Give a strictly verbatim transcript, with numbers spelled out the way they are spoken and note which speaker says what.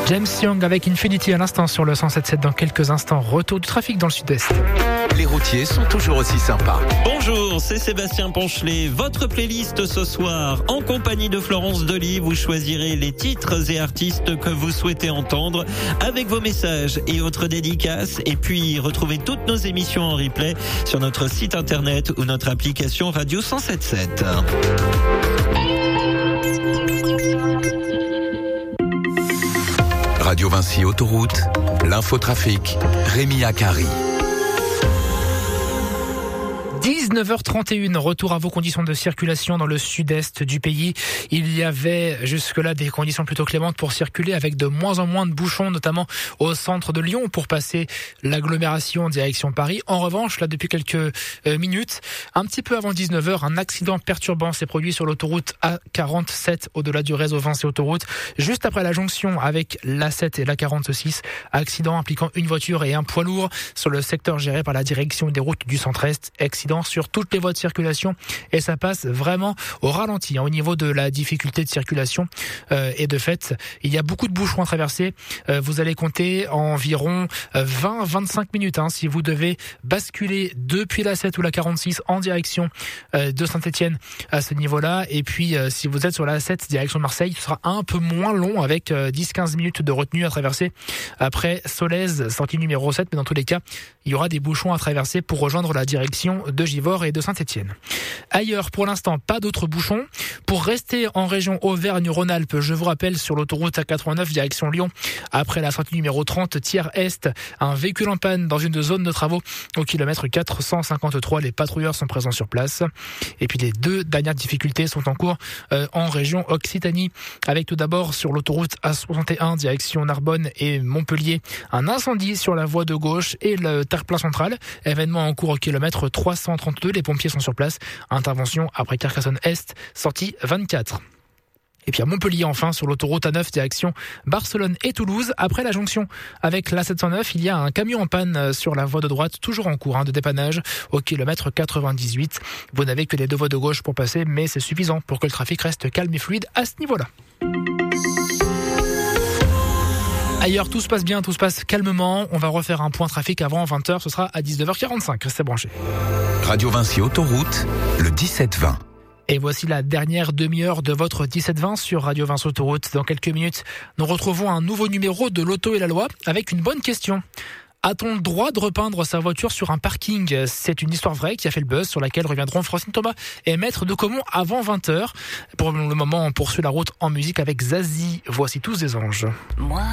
Speaker 1: James Young avec Infinity à l'instant sur le cent sept virgule sept. Dans quelques instants, retour du trafic dans le sud-est.
Speaker 2: Les routiers sont toujours aussi sympas.
Speaker 3: Bonjour, c'est Sébastien Ponchelet. Votre playlist ce soir, en compagnie de Florence Delis, vous choisirez les titres et artistes que vous souhaitez entendre avec vos messages et autres dédicaces. Et puis, retrouvez toutes nos émissions en replay sur notre site internet ou notre application Radio cent sept virgule sept.
Speaker 2: Radio Vinci Autoroute, l'infotrafic, Rémi Akari.
Speaker 1: dix-neuf heures trente et un, retour à vos conditions de circulation dans le sud-est du pays. Il y avait jusque-là des conditions plutôt clémentes pour circuler avec de moins en moins de bouchons, notamment au centre de Lyon pour passer l'agglomération en direction Paris. En revanche, là depuis quelques euh, minutes, un petit peu avant dix-neuf heures, un accident perturbant s'est produit sur l'autoroute A quarante-sept au-delà du réseau Vinci Autoroute, juste après la jonction avec l'A sept et l'A quarante-six. Accident impliquant une voiture et un poids lourd sur le secteur géré par la direction des routes du centre-est. Accident sur toutes les voies de circulation et ça passe vraiment au ralenti hein, au niveau de la difficulté de circulation euh, et de fait il y a beaucoup de bouchons à traverser. Euh, vous allez compter environ vingt à vingt-cinq minutes hein, si vous devez basculer depuis la sept ou la quarante-six en direction euh, de Saint-Etienne à ce niveau-là, et puis euh, si vous êtes sur la sept direction Marseille, ce sera un peu moins long avec euh, dix à quinze minutes de retenue à traverser après Solèze, sortie numéro sept, mais dans tous les cas il y aura des bouchons à traverser pour rejoindre la direction de Givors et de Saint-Etienne. Ailleurs, pour l'instant, pas d'autres bouchons. Pour rester en région Auvergne-Rhône-Alpes, je vous rappelle sur l'autoroute A quatre-vingt-neuf direction Lyon, après la sortie numéro trente, tiers est, un véhicule en panne dans une zone de travaux au kilomètre quatre cent cinquante-trois. Les patrouilleurs sont présents sur place. Et puis les deux dernières difficultés sont en cours euh, en région Occitanie, avec tout d'abord sur l'autoroute A soixante et un direction Narbonne et Montpellier, un incendie sur la voie de gauche et le terre-plein central. Événement en cours au kilomètre trois cent trente-deux. Les pompiers sont sur place. Intervention après Carcassonne-Est, sortie vingt-quatre. Et puis à Montpellier, enfin, sur l'autoroute A neuf, direction Barcelone et Toulouse. Après la jonction avec l'A sept cent neuf, il y a un camion en panne sur la voie de droite, toujours en cours hein, de dépannage au kilomètre quatre-vingt-dix-huit. Vous n'avez que les deux voies de gauche pour passer, mais c'est suffisant pour que le trafic reste calme et fluide à ce niveau-là. Ailleurs, tout se passe bien, tout se passe calmement. On va refaire un point trafic avant vingt heures. Ce sera à dix-neuf heures quarante-cinq. Restez branchés.
Speaker 2: Radio Vinci Autoroute, le dix-sept vingt.
Speaker 1: Et voici la dernière demi-heure de votre dix-sept vingt sur Radio Vinci Autoroute. Dans quelques minutes, nous retrouvons un nouveau numéro de l'Auto et la Loi avec une bonne question. A-t-on le droit de repeindre sa voiture sur un parking ? C'est une histoire vraie qui a fait le buzz, sur laquelle reviendront Francine Thomas et Maître de Comont avant vingt heures. Pour le moment, on poursuit la route en musique avec Zazie. Voici tous des anges. Moi.